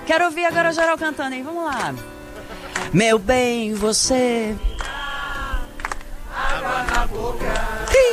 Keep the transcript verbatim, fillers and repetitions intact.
Quero ouvir agora geral cantando aí, vamos lá. Meu bem, você... Água na boca.